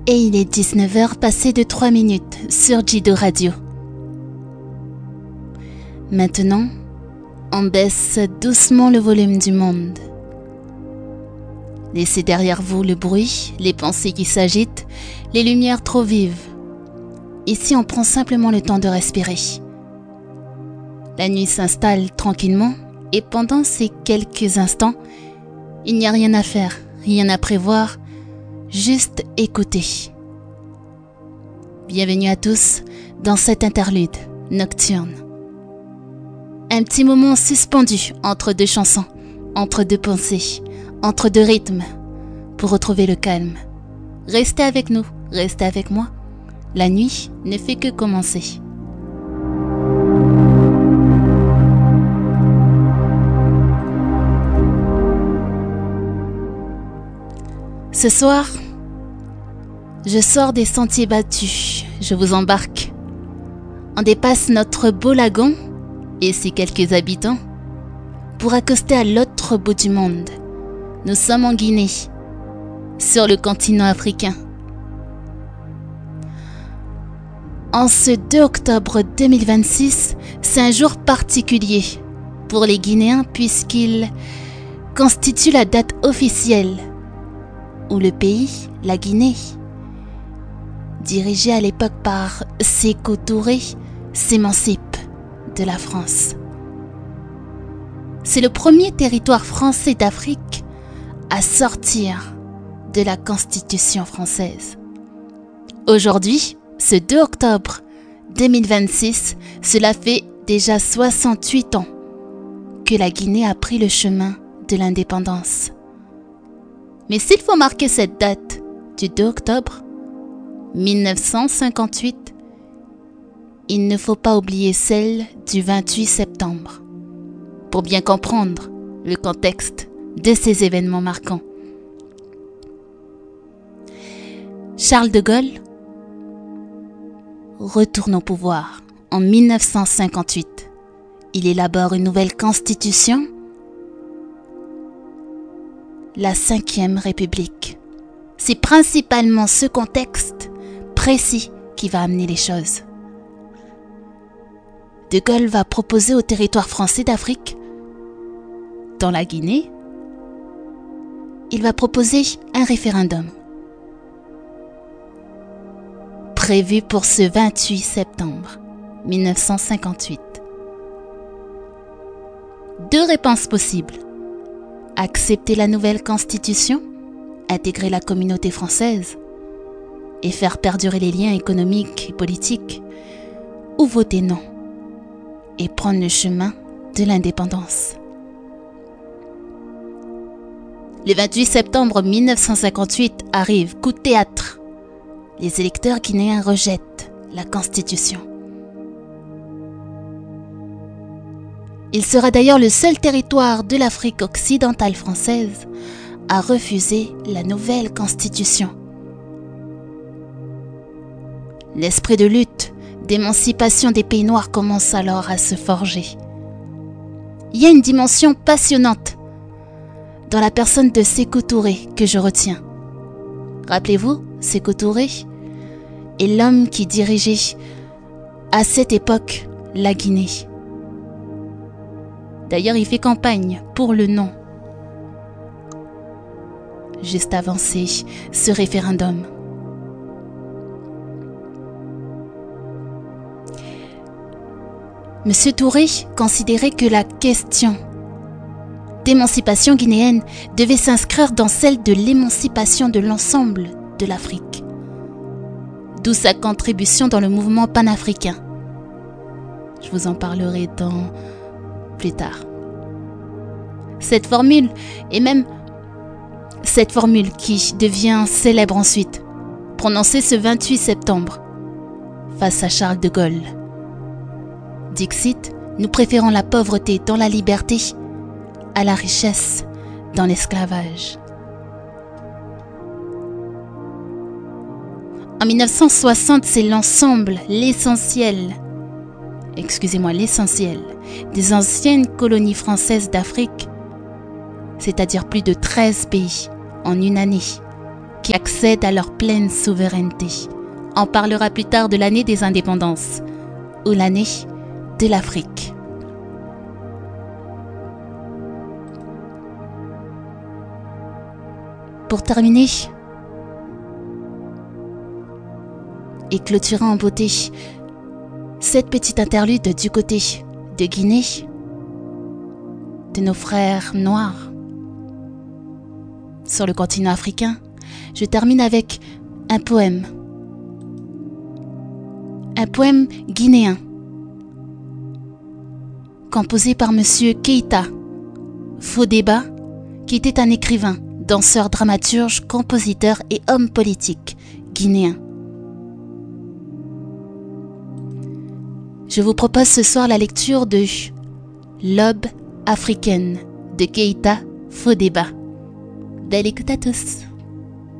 Et il est 19h passé de 3 minutes sur Jido Radio. Maintenant, on baisse doucement le volume du monde. Laissez derrière vous le bruit, les pensées qui s'agitent, les lumières trop vives. Ici, on prend simplement le temps de respirer. La nuit s'installe tranquillement et pendant ces quelques instants, il n'y a rien à faire, rien à prévoir, juste écouter. Bienvenue à tous dans cet interlude nocturne. Un petit moment suspendu entre deux chansons, entre deux pensées, entre deux rythmes, pour retrouver le calme. Restez avec nous, restez avec moi. La nuit ne fait que commencer. Ce soir, je sors des sentiers battus, je vous embarque. On dépasse notre beau lagon et ses quelques habitants pour accoster à l'autre bout du monde. Nous sommes en Guinée, sur le continent africain. En ce 2 octobre 2026, c'est un jour particulier pour les Guinéens puisqu'il constitue la date officielle où le pays, la Guinée, dirigé à l'époque par Sékou Touré, s'émancipe de la France. C'est le premier territoire français d'Afrique à sortir de la Constitution française. Aujourd'hui, ce 2 octobre 2026, cela fait déjà 68 ans que la Guinée a pris le chemin de l'indépendance. Mais s'il faut marquer cette date du 2 octobre 1958, il ne faut pas oublier celle du 28 septembre pour bien comprendre le contexte de ces événements marquants. Charles de Gaulle retourne au pouvoir en 1958. Il élabore une nouvelle constitution, la 5e République. C'est principalement ce contexte précis qui va amener les choses. De Gaulle va proposer au territoire français d'Afrique, dans la Guinée, il va proposer un référendum prévu pour ce 28 septembre 1958. 2 réponses possibles. Accepter la nouvelle constitution, intégrer la communauté française et faire perdurer les liens économiques et politiques, ou voter non et prendre le chemin de l'indépendance. Le 28 septembre 1958 arrive, coup de théâtre. Les électeurs guinéens rejettent la Constitution. Il sera d'ailleurs le seul territoire de l'Afrique occidentale française à refuser la nouvelle Constitution. L'esprit de lutte, d'émancipation des pays noirs commence alors à se forger. Il y a une dimension passionnante dans la personne de Sékou Touré que je retiens. Rappelez-vous, Sékou Touré est l'homme qui dirigeait à cette époque la Guinée. D'ailleurs, il fait campagne pour le non. Juste avant ce référendum. Monsieur Touré considérait que la question d'émancipation guinéenne devait s'inscrire dans celle de l'émancipation de l'ensemble de l'Afrique. D'où sa contribution dans le mouvement panafricain. Je vous en parlerai plus tard. Cette formule, et même cette formule qui devient célèbre ensuite, prononcée ce 28 septembre face à Charles de Gaulle. Dixit, nous préférons la pauvreté dans la liberté à la richesse dans l'esclavage. En 1960, c'est l'ensemble, l'essentiel des anciennes colonies françaises d'Afrique, c'est-à-dire plus de 13 pays en une année, qui accèdent à leur pleine souveraineté. On parlera plus tard de l'année des indépendances ou l'année de l'Afrique. Pour terminer et clôturer en beauté cette petite interlude du côté de Guinée, de nos frères noirs sur le continent africain, je termine avec un poème guinéen composé par monsieur Keïta Fodéba, qui était un écrivain, danseur, dramaturge, compositeur et homme politique guinéen. Je vous propose ce soir la lecture de L'aube africaine de Keïta Fodéba. Belle écoute à tous.